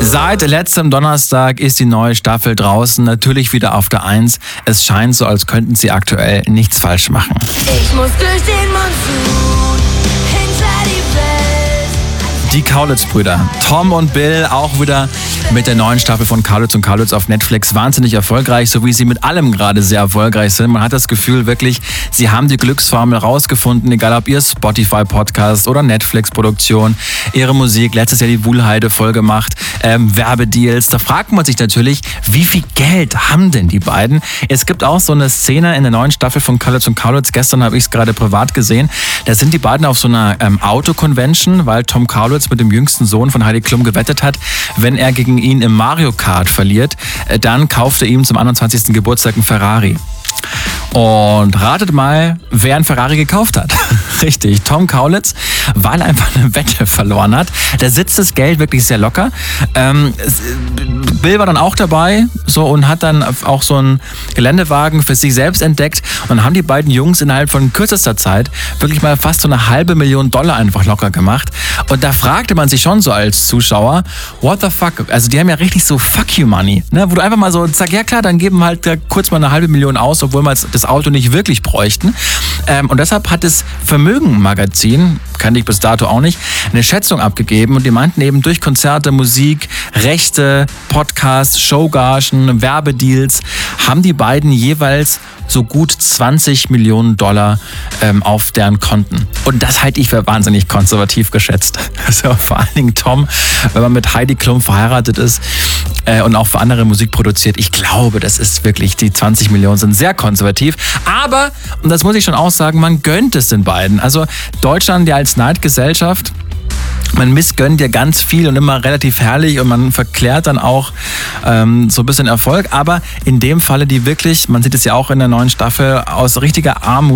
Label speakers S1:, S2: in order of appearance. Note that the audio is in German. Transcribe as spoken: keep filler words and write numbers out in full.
S1: Seit letztem Donnerstag ist die neue Staffel draußen, natürlich wieder auf der Eins. Es scheint so, als könnten sie aktuell nichts falsch machen.
S2: Ich muss durch den Monsun, hinter die Welt.
S1: Die Kaulitz-Brüder, Tom und Bill, auch wieder mit der neuen Staffel von Kaulitz und Kaulitz auf Netflix wahnsinnig erfolgreich, so wie sie mit allem gerade sehr erfolgreich sind. Man hat das Gefühl wirklich, sie haben die Glücksformel rausgefunden, egal ob ihr Spotify-Podcast oder Netflix-Produktion, ihre Musik, letztes Jahr die Wuhlheide voll gemacht, ähm, Werbedeals. Da fragt man sich natürlich, wie viel Geld haben denn die beiden? Es gibt auch so eine Szene in der neuen Staffel von Kaulitz und Kaulitz, gestern habe ich es gerade privat gesehen, da sind die beiden auf so einer ähm, Auto-Convention, weil Tom Kaulitz mit dem jüngsten Sohn von Heidi Klum gewettet hat, wenn er gegen ihn im Mario Kart verliert, dann kauft er ihm zum einundzwanzigsten Geburtstag einen Ferrari. Und ratet mal, wer einen Ferrari gekauft hat. Richtig, Tom Kaulitz, weil er einfach eine Wette verloren hat. Da sitzt das Geld wirklich sehr locker. Ähm, Bill war dann auch dabei so und hat dann auch so einen Geländewagen für sich selbst entdeckt. Und dann haben die beiden Jungs innerhalb von kürzester Zeit wirklich mal fast so eine halbe Million Dollar einfach locker gemacht. Und da fragte man sich schon so als Zuschauer, what the fuck? Also die haben ja richtig so fuck you money, ne? Wo du einfach mal so sagst, ja klar, dann geben wir halt kurz mal eine halbe Million aus, obwohl wir das Auto nicht wirklich bräuchten. Ähm, und deshalb hat das Vermögen-Magazin, kannte ich bis dato auch nicht, eine Schätzung abgegeben und die meinten eben durch Konzerte, Musik, Rechte, Podcasts, Showgagen, Werbedeals haben die beiden jeweils so gut zwanzig Millionen Dollar ähm, auf deren Konten. Und das halte ich für wahnsinnig konservativ geschätzt. Also vor allen Dingen Tom, wenn man mit Heidi Klum verheiratet ist äh, und auch für andere Musik produziert, ich glaube, das ist wirklich, die zwanzig Millionen sind sehr konservativ. Aber, und das muss ich schon auch sagen, man gönnt es den beiden. Also Deutschland ja als Neidgesellschaft, man missgönnt ja ganz viel und immer relativ herrlich und man verklärt dann auch ähm, so ein bisschen Erfolg. Aber in dem Falle, die wirklich, man sieht es ja auch in der neuen Staffel, aus richtiger Armut